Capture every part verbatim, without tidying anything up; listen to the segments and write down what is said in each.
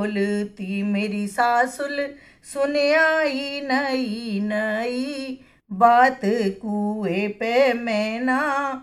बोलती मेरी सासुल सुन आई नई नई बात, कुएं पे मैना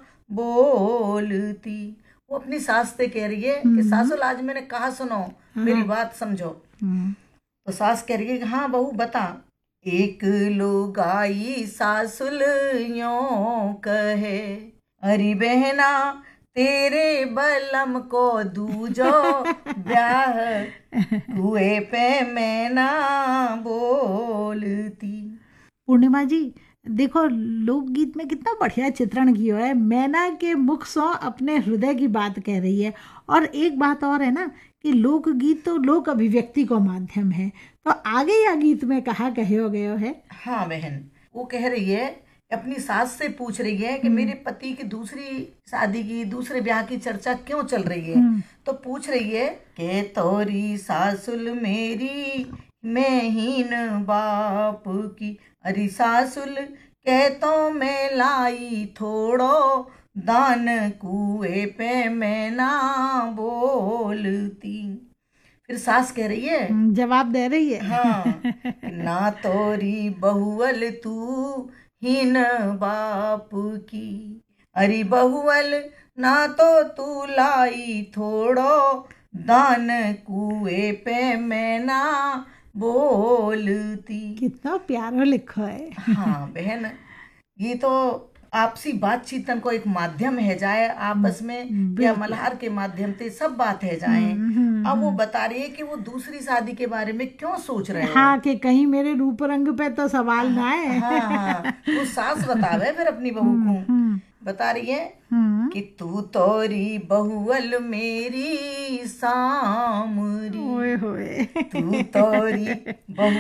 बोलती। वो अपनी सास से कह रही है कि सासुल आज मैंने कहा सुनो, मेरी बात समझो। तो सास कह रही है कि हाँ बहू बता। एक लुगाई सासुल यों कहे, अरे बहना तेरे बलम को दूजो ब्याह, कुएं पे मैना बोलती। पूर्णिमा जी देखो, लोकगीत में कितना बढ़िया चित्रण किया है। मैना के मुख सो अपने हृदय की बात कह रही है। और एक बात और है ना कि लोकगीत तो लोक अभिव्यक्ति को माध्यम है। तो आगे या गीत में कहा कहो गयो है। हाँ बहन, वो कह रही है, अपनी सास से पूछ रही है कि मेरे पति की दूसरी शादी की, दूसरे ब्याह की चर्चा क्यों चल रही है। तो पूछ रही है कि तोरी सासुल मेरी मैं हीन बाप की, अरे सासुल कह तो मैं लाई थोड़ो दान, कुएं पे मैं ना बोलती। फिर सास कह रही है, जवाब दे रही है, हाँ, ना तोरी बहुअल तू हीन बाप की, अरे बहुअल ना तो तू लाई थोड़ो दान, कुएं पे मैं ना बोलती। कितना प्यारा लिखा है। हाँ बहन, ये तो आपसी बातचीत को एक माध्यम है जाए आपस में, या मल्हार के माध्यम से सब बात है जाए। अब वो बता रही है कि वो दूसरी शादी के बारे में क्यों सोच रहे हैं। हाँ, कि कहीं मेरे रूप रंग पे तो सवाल ना है। हाँ हाँ, वो सास बतावे फिर अपनी बहू को, बता रही है कि तू तोरी बहुअल मेरी सामरी, ओए होए, तू तोरी बहु